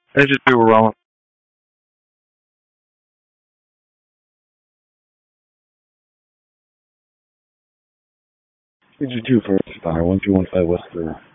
It's just people rolling. It's you two first, Star. Once you want to fight, what's the